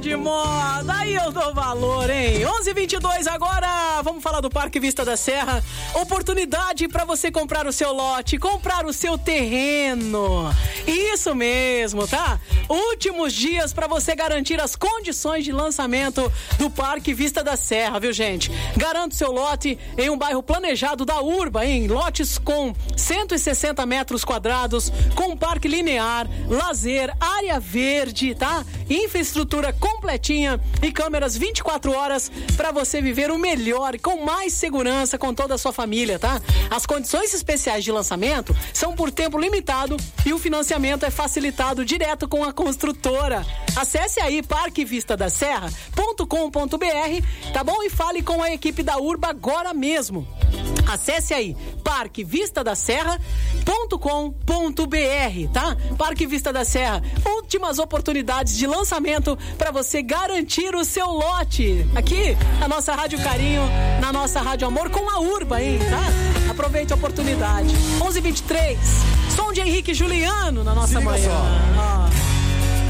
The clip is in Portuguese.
de moda, aí eu dou valor, hein? 11h22 agora, vamos falar do Parque Vista da Serra. Oportunidade para você comprar o seu lote, comprar o seu terreno. Isso mesmo, tá? Últimos dias para você garantir as condições de lançamento do Parque Vista da Serra, viu, gente? Garanta o seu lote em um bairro planejado da Urba, em lotes com 160 metros quadrados, com parque linear, lazer, área verde, tá? Infraestrutura completinha e câmeras 24 horas para você viver o melhor e com mais segurança com toda a sua família, tá? As condições especiais de lançamento são por tempo limitado e o financiamento é facilitado direto com a construtora. Acesse aí parquevistadaserra.com.br, tá bom? E fale com a equipe da Urba agora mesmo. Acesse aí parquevistadaserra.com.br, tá? Parque Vista da Serra, últimas oportunidades de lançamento para você garantir o seu lote. Aqui, na nossa Rádio Carinho, na nossa Rádio Amor com a Urba, hein, tá? Aproveite a oportunidade. 11h23, som de Henrique e Juliano na nossa manhã.